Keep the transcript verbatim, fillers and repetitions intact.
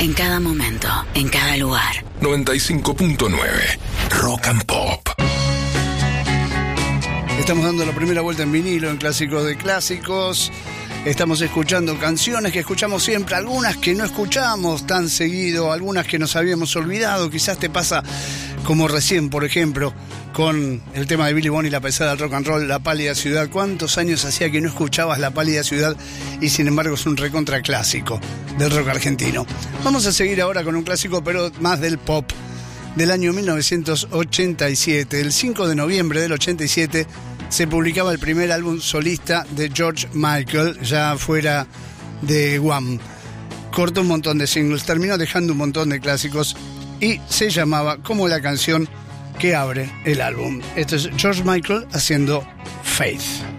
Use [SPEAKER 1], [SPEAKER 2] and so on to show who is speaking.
[SPEAKER 1] En cada momento, en cada lugar.
[SPEAKER 2] noventa y cinco punto nueve Rock and Pop.
[SPEAKER 3] Estamos dando la primera vuelta en vinilo, en Clásicos de Clásicos. Estamos escuchando canciones que escuchamos siempre, algunas que no escuchamos tan seguido, algunas que nos habíamos olvidado. Quizás te pasa como recién, por ejemplo, con el tema de Billy Bonnie, La pesada del rock and roll, La pálida ciudad. ¿Cuántos años hacía que no escuchabas La pálida ciudad? Y sin embargo es un recontra clásico del rock argentino. Vamos a seguir ahora con un clásico, pero más del pop, del año mil novecientos ochenta y siete. El cinco de noviembre del ochenta y siete se publicaba el primer álbum solista de George Michael, ya fuera de Wham. Cortó un montón de singles, terminó dejando un montón de clásicos y se llamaba como la canción que abre el álbum. Esto es George Michael haciendo Faith.